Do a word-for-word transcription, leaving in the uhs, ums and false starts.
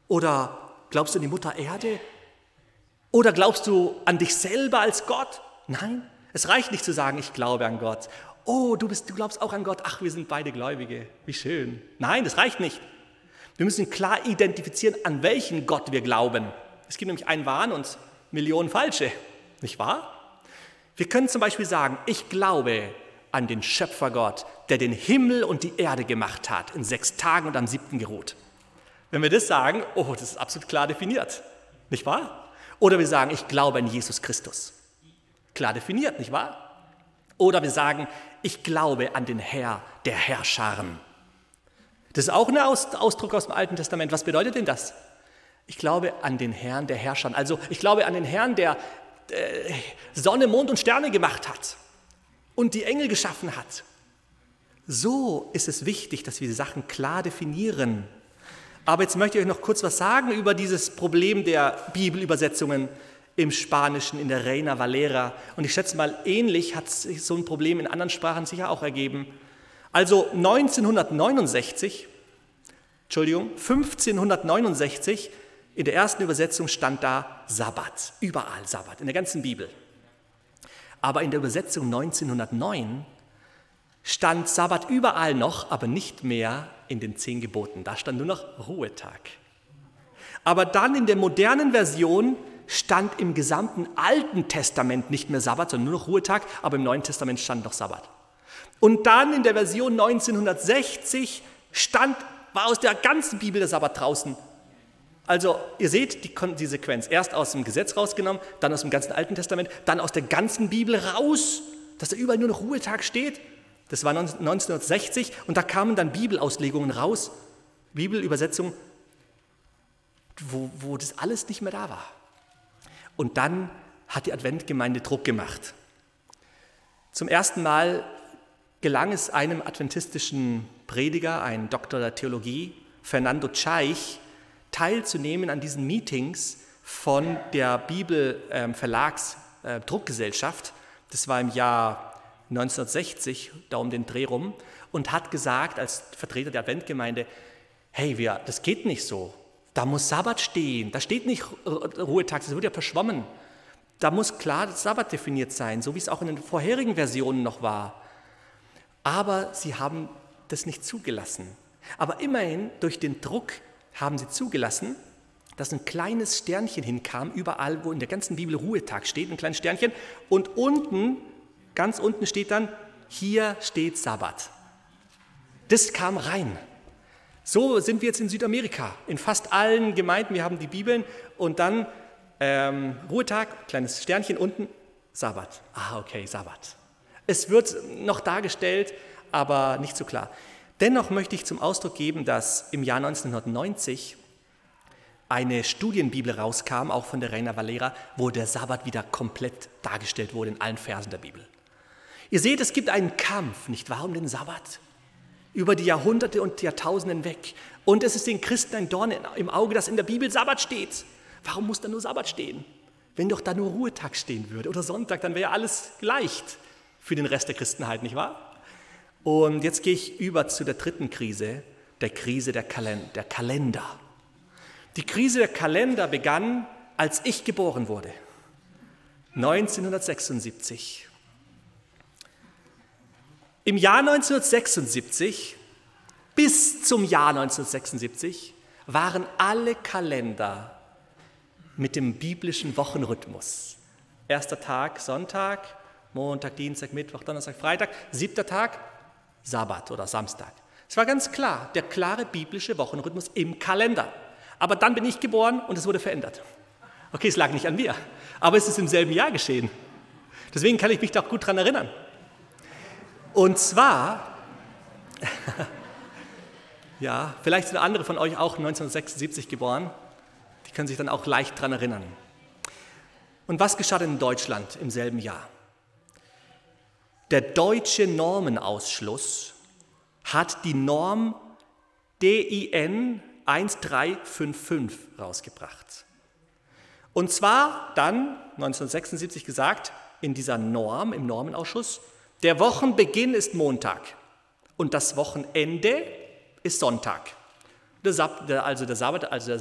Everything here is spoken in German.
Oder glaubst du an die Mutter Erde? Oder glaubst du an dich selber als Gott? Nein, es reicht nicht zu sagen, ich glaube an Gott. Oh, du, bist, du glaubst auch an Gott. Ach, wir sind beide Gläubige. Wie schön. Nein, das reicht nicht. Wir müssen klar identifizieren, an welchen Gott wir glauben. Es gibt nämlich einen wahren und Millionen falsche. Nicht wahr? Wir können zum Beispiel sagen, ich glaube an den Schöpfergott, der den Himmel und die Erde gemacht hat, in sechs Tagen und am siebten geruht. Wenn wir das sagen, oh, das ist absolut klar definiert. Nicht wahr? Oder wir sagen, ich glaube an Jesus Christus. Klar definiert, nicht wahr? Oder wir sagen, ich glaube an den Herr der Herrscharen. Das ist auch ein Ausdruck aus dem Alten Testament. Was bedeutet denn das? Ich glaube an den Herrn der Herrscharen. Also ich glaube an den Herrn, der äh, Sonne, Mond und Sterne gemacht hat und die Engel geschaffen hat. So ist es wichtig, dass wir die Sachen klar definieren. Aber jetzt möchte ich euch noch kurz was sagen über dieses Problem der Bibelübersetzungen im Spanischen, in der Reina Valera. Und ich schätze mal, ähnlich hat sich so ein Problem in anderen Sprachen sicher auch ergeben. Also neunzehnhundertneunundsechzig, Entschuldigung, fünfzehnhundertneunundsechzig, in der ersten Übersetzung stand da Sabbat, überall Sabbat, in der ganzen Bibel. Aber in der Übersetzung neunzehnhundertneun stand Sabbat überall noch, aber nicht mehr in den zehn Geboten. Da stand nur noch Ruhetag. Aber dann in der modernen Version stand im gesamten Alten Testament nicht mehr Sabbat, sondern nur noch Ruhetag, aber im Neuen Testament stand noch Sabbat. Und dann in der Version neunzehnhundertsechzig stand, war aus der ganzen Bibel der Sabbat draußen. Also ihr seht die, die Sequenz, erst aus dem Gesetz rausgenommen, dann aus dem ganzen Alten Testament, dann aus der ganzen Bibel raus, dass da überall nur noch Ruhetag steht. Das war neunzehnhundertsechzig und da kamen dann Bibelauslegungen raus, Bibelübersetzungen, wo, wo das alles nicht mehr da war. Und dann hat die Adventgemeinde Druck gemacht. Zum ersten Mal gelang es einem adventistischen Prediger, ein Doktor der Theologie, Fernando Chaich, teilzunehmen an diesen Meetings von der Bibelverlagsdruckgesellschaft. Das war im Jahr neunzehnhundertsechzig, da um den Dreh rum, und hat gesagt als Vertreter der Adventgemeinde, hey, wir, das geht nicht so. Da muss Sabbat stehen, da steht nicht Ruhetag, das wird ja verschwommen. Da muss klar Sabbat definiert sein, so wie es auch in den vorherigen Versionen noch war. Aber sie haben das nicht zugelassen. Aber immerhin, durch den Druck haben sie zugelassen, dass ein kleines Sternchen hinkam, überall, wo in der ganzen Bibel Ruhetag steht, ein kleines Sternchen. Und unten, ganz unten steht dann, hier steht Sabbat. Das kam rein. So sind wir jetzt in Südamerika, in fast allen Gemeinden. Wir haben die Bibeln und dann ähm, Ruhetag, kleines Sternchen unten, Sabbat. Ah, okay, Sabbat. Es wird noch dargestellt, aber nicht so klar. Dennoch möchte ich zum Ausdruck geben, dass im Jahr neunzehnhundertneunzig eine Studienbibel rauskam, auch von der Reina Valera, wo der Sabbat wieder komplett dargestellt wurde in allen Versen der Bibel. Ihr seht, es gibt einen Kampf, nicht wahr, um den Sabbat, über die Jahrhunderte und Jahrtausende hinweg. Und es ist den Christen ein Dorn im Auge, dass in der Bibel Sabbat steht. Warum muss da nur Sabbat stehen? Wenn doch da nur Ruhetag stehen würde oder Sonntag, dann wäre ja alles leicht für den Rest der Christenheit, nicht wahr? Und jetzt gehe ich über zu der dritten Krise, der Krise der Kalender. Der Kalender. Die Krise der Kalender begann, als ich geboren wurde, neunzehnhundertsechsundsiebzig. Im Jahr neunzehnhundertsechsundsiebzig, bis zum Jahr neunzehnhundertsechsundsiebzig, waren alle Kalender mit dem biblischen Wochenrhythmus. Erster Tag Sonntag, Montag, Dienstag, Mittwoch, Donnerstag, Freitag, siebter Tag Sabbat oder Samstag. Es war ganz klar, der klare biblische Wochenrhythmus im Kalender. Aber dann bin ich geboren und es wurde verändert. Okay, es lag nicht an mir, aber es ist im selben Jahr geschehen. Deswegen kann ich mich doch gut daran erinnern. Und zwar, ja, vielleicht sind andere von euch auch neunzehnhundertsechsundsiebzig geboren, die können sich dann auch leicht daran erinnern. Und was geschah denn in Deutschland im selben Jahr? Der deutsche Normenausschluss hat die Norm D I N eins drei fünf fünf rausgebracht. Und zwar dann neunzehnhundertsechsundsiebzig gesagt, in dieser Norm, im Normenausschuss, der Wochenbeginn ist Montag und das Wochenende ist Sonntag. Der Sab- also der Sabbat, also der